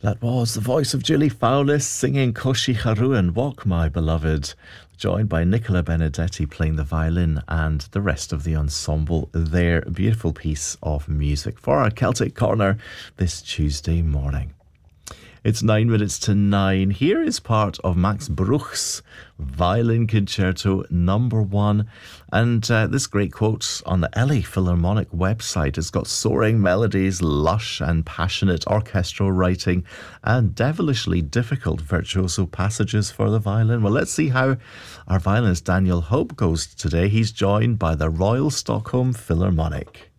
That was the voice of Julie Fowlis singing Koshi Haruan, Walk My Beloved, joined by Nicola Benedetti playing the violin and the rest of the ensemble there. A beautiful piece of music for our Celtic Corner this Tuesday morning. It's 9 minutes to 9. Here is part of Max Bruch's Violin Concerto Number 1. And this great quote on the LA Philharmonic website has got soaring melodies, lush and passionate orchestral writing, and devilishly difficult virtuoso passages for the violin. Well, let's see how our violinist Daniel Hope goes today. He's joined by the Royal Stockholm Philharmonic.